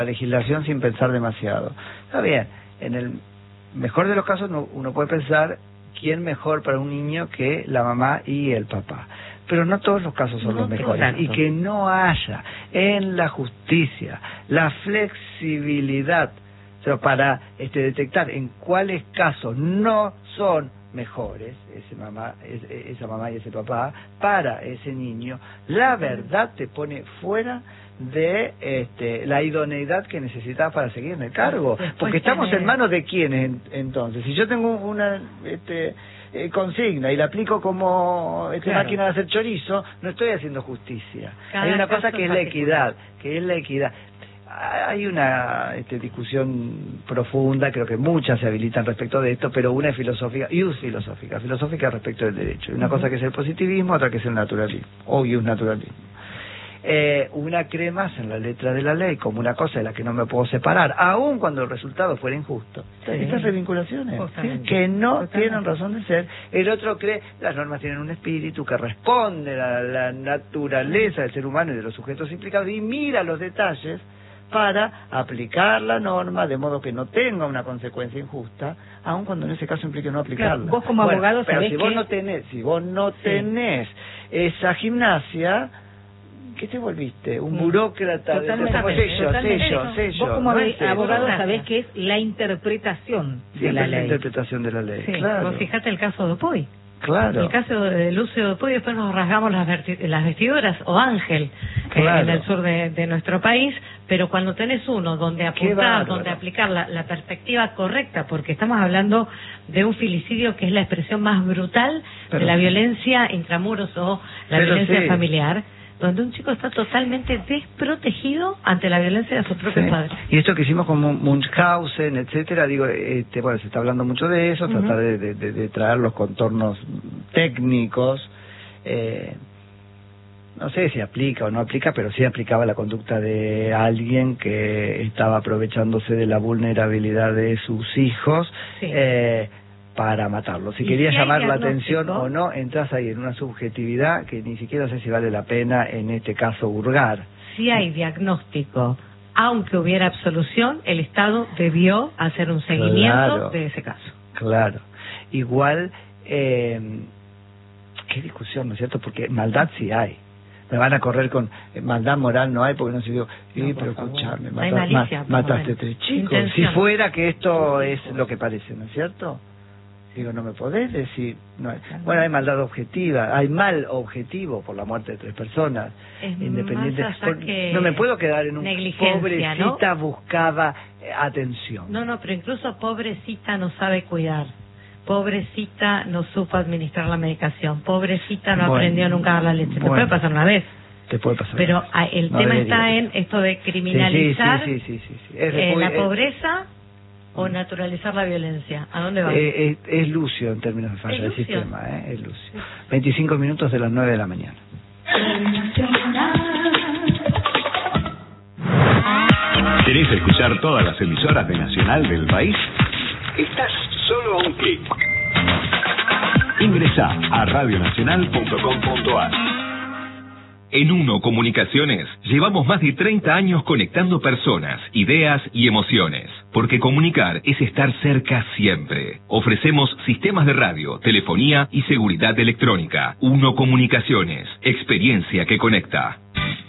la legislación sin pensar demasiado. Está bien, en el mejor de los casos uno puede pensar quién mejor para un niño que la mamá y el papá. Pero no todos los casos son los mejores. Y que no haya en la justicia la flexibilidad, o sea, para detectar en cuáles casos no son mejores esa mamá y ese papá para ese niño, la verdad te pone fuera de la idoneidad que necesitas para seguir en el cargo. Porque estamos en manos de quiénes entonces. Si yo tengo una consigna y la aplico como máquina de hacer chorizo, no estoy haciendo justicia. Hay una cosa que es la equidad, Hay una discusión profunda, creo que muchas se habilitan respecto de esto, pero una es filosófica respecto del derecho. Una cosa que es el positivismo, otra que es el naturalismo, o naturalismo. Una cree más en la letra de la ley como una cosa de la que no me puedo separar, aun cuando el resultado fuera injusto. Estas revinculaciones que no tienen razón de ser. El otro cree las normas tienen un espíritu que responde a la naturaleza del ser humano y de los sujetos implicados y mira los detalles para aplicar la norma de modo que no tenga una consecuencia injusta, aun cuando en ese caso implique no aplicarla. Claro, vos como abogado pero sabés si vos no tenés esa gimnasia, ¿qué te volviste? Un burócrata de sello. Vos como abogado sabés que es la interpretación de la ley. La interpretación de la ley, sí. Claro. Vos fijate el caso de Dupuy. Claro. El caso de Lucio Dupuy, después nos rasgamos las vestiduras, o Ángel, en el sur de nuestro país, pero cuando tenés uno donde apuntar, donde aplicar la perspectiva correcta, porque estamos hablando de un filicidio que es la expresión más brutal de la violencia intramuros o la violencia familiar, donde un chico está totalmente desprotegido ante la violencia de sus propios padres. Y esto que hicimos con Munchausen, etcétera, digo, bueno, se está hablando mucho de eso, tratar de traer los contornos técnicos, no sé si aplica o no aplica, pero sí aplicaba la conducta de alguien que estaba aprovechándose de la vulnerabilidad de sus hijos, para matarlo. Si querías llamar la atención o no, entras ahí en una subjetividad que ni siquiera sé si vale la pena en este caso hurgar. Si hay diagnóstico, aunque hubiera absolución, el Estado debió hacer un seguimiento de ese caso. Claro. Igual, qué discusión, ¿no es cierto? Porque maldad sí hay. Me van a correr con maldad moral no hay, porque no se dio, pero escuchame, mataste 3 chicos. Si fuera que esto es lo que parece, ¿no es cierto? Digo, no me podés decir. Bueno, hay maldad objetiva, hay mal objetivo por la muerte de 3 personas. Independiente. No me puedo quedar en un pobrecita, ¿no? Buscaba atención. No, pero incluso pobrecita no sabe cuidar. Pobrecita no supo administrar la medicación. Pobrecita no aprendió nunca a dar la leche. Te puede pasar una vez. Te puede pasar. Pero el tema está en esto de criminalizar la pobreza. ¿O naturalizar la violencia? ¿A dónde va? Es lucio en términos de falla del sistema, es lucio. 25 minutos de las 9 de la mañana. ¿Querés escuchar todas las emisoras de Nacional del país? Estás solo a un clic. Ingresá a radionacional.com.ar. En UNO Comunicaciones llevamos más de 30 años conectando personas, ideas y emociones. Porque comunicar es estar cerca siempre. Ofrecemos sistemas de radio, telefonía y seguridad electrónica. UNO Comunicaciones, experiencia que conecta.